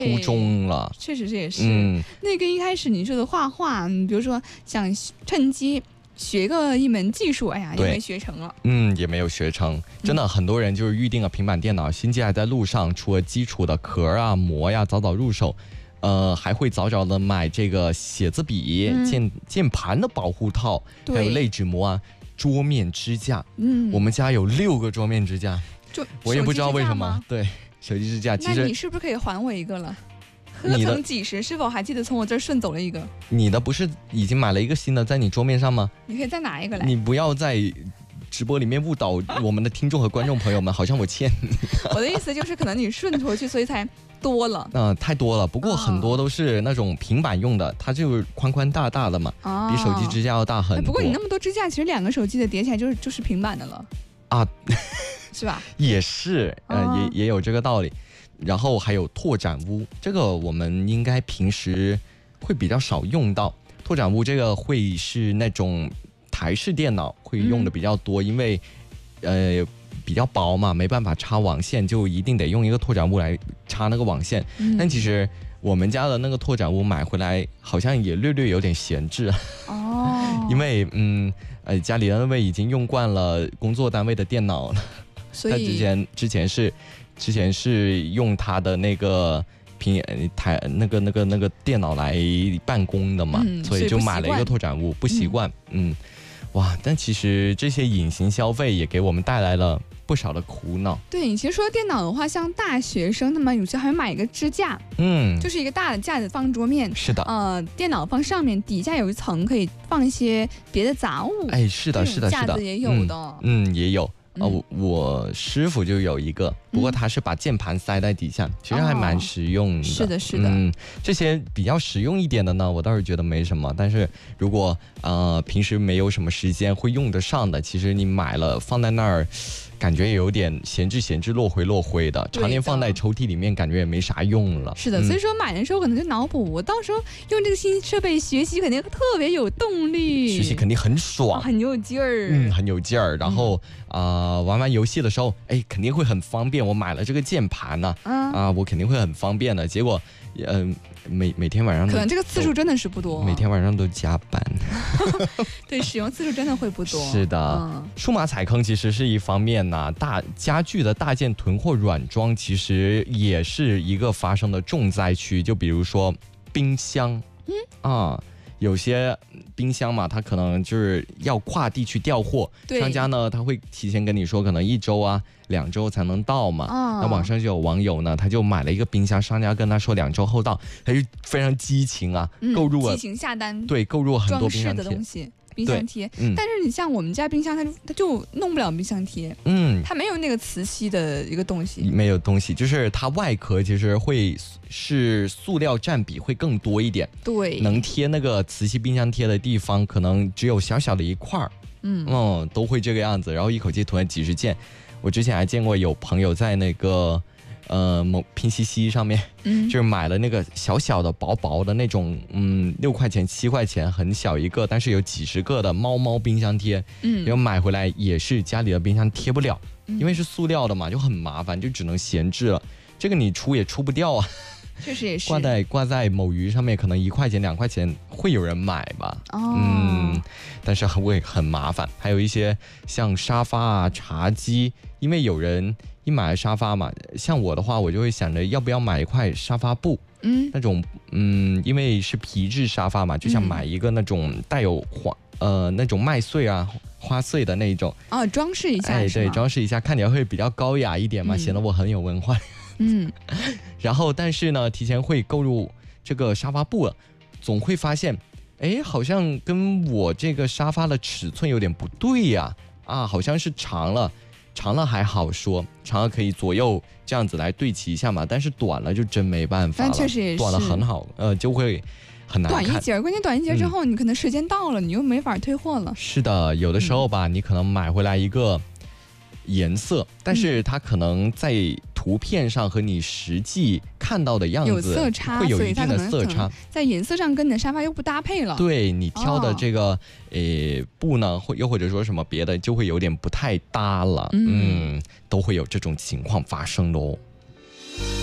初中了。 确实这也是。那跟一开始你说的画画，比如说想趁机学一门技术，哎呀，也没学成了。 也没有学成。真的，很多人就是预定了平板电脑，新机还在路上，除了基础的壳啊、膜呀，早早入手。还会早早的买这个写字笔、键盘的保护套，还有类纸膜啊、桌面支架。我们家有6个桌面支架，我也不知道为什么。对，手机支架。其实那你是不是可以还我一个了？何曾几时？是否还记得从我这儿顺走了一个？ 你的不是已经买了一个新的在你桌面上吗？ 你可以再拿一个来。 你不要在直播里面误导我们的听众和观众朋友们，好像我欠你。 我的意思就是，可能你顺回去，所以才多了。 太多了。不过很多都是那种平板用的，它就宽宽大大的嘛，比手机支架要大很多。 不过你那么多支架，其实2个手机的叠起来就是平板的了啊， 是吧？ 也是，也有这个道理。然后还有拓展坞，这个我们应该平时会比较少用到。拓展坞这个会是那种台式电脑会用的比较多，因为比较薄嘛，没办法插网线，就一定得用一个拓展坞来插那个网线。但其实我们家的那个拓展坞买回来好像也略略有点闲置因为家里的那位已经用惯了工作单位的电脑了， 所以之前是用他的那个那个电脑来办公的嘛，所以就买了一个拓展坞，不习惯。哇！但其实这些隐形消费也给我们带来了不少的苦恼。 对，其实说电脑的话，像大学生，他们有些还会买一个支架，就是一个大的架子放桌面。 是的， 电脑放上面，底下有一层可以放一些别的杂物。 哎，是的， 架子也有的。 也有。我师傅就有一个，不过他是把键盘塞在底下，其实还蛮实用的。 是的。 这些比较实用一点的呢，我倒是觉得没什么。但是如果平时没有什么时间会用得上的，其实你买了放在那儿，感觉有点闲置落灰的，常年放在抽屉里面，感觉也没啥用了。 是的，所以说买的时候可能就脑补，我到时候用这个新设备学习肯定特别有动力， 学习肯定很爽， 很有劲儿。 很有劲儿。然后玩游戏的时候，肯定会很方便。我买了这个键盘呢，我肯定会很方便的。结果，每天晚上可能这个次数真的是不多， 每天晚上都加班。 对，使用次数真的会不多。 是的，数码踩坑其实是一方面呢，家具的大件囤货软装其实也是一个发生的重灾区。就比如说冰箱，有些冰箱嘛，它可能就是要跨地去调货，商家呢他会提前跟你说，可能1周啊、2周才能到嘛。那网上就有网友呢，他就买了一个冰箱，商家跟他说2周后到，他就非常激情啊，购入了激情下单， 对，购入了很多冰箱贴的东西。冰箱贴，但是你像我们家冰箱，它就弄不了冰箱贴，它没有那个磁吸的一个东西， 没有东西，就是它外壳其实会是塑料占比会更多一点， 对， 能贴那个磁吸冰箱贴的地方可能只有小小的一块儿，都会这个样子，然后一口气囤了几十件。我之前还见过有朋友在那个某拼夕夕上面，就是买了那个小小的薄薄的那种，6块钱7块钱很小一个，但是有几十个的猫冰箱贴，然后买回来也是家里的冰箱贴不了，因为是塑料的嘛，就很麻烦，就只能闲置了。这个你出也出不掉啊。 确实也是挂在某鱼上面，可能1块钱2块钱会有人买吧。但是会很麻烦。还有一些像沙发啊、茶几，因为有人一买了沙发嘛，像我的话，我就会想着要不要买一块沙发布，那种因为是皮质沙发嘛，就想买一个那种带有那种麦穗啊、花穗的那一种， 装饰一下， 对，装饰一下，看起来会比较高雅一点嘛，显得我很有文化。然后但是呢，提前会购入这个沙发布了，总会发现，好像跟我这个沙发的尺寸有点不对呀，好像是长了还好说，长了可以左右这样子来对齐一下嘛，但是短了就真没办法了， 但确实也是短了很好，就会很难看。 短一截，关键短一截之后，你可能时间到了，你又没法退货了。 是的，有的时候吧，你可能买回来一个颜色，但是它可能在图片上和你实际看到的样子有色差， 会有一定的色差， 在颜色上跟你的沙发又不搭配了。 对，你挑的这个布呢，又或者说什么别的，就会有点不太搭了。都会有这种情况发生的哦。